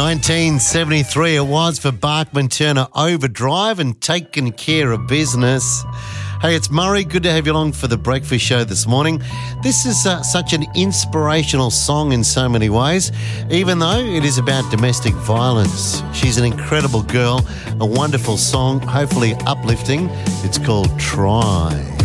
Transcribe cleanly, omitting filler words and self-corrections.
1973 it was for Bachman Turner, Overdrive and Taking Care of Business. Hey, it's Murray. Good to have you along for the breakfast show this morning. This is such an inspirational song in so many ways, even though it is about domestic violence. She's an incredible girl, a wonderful song, hopefully uplifting. It's called Try.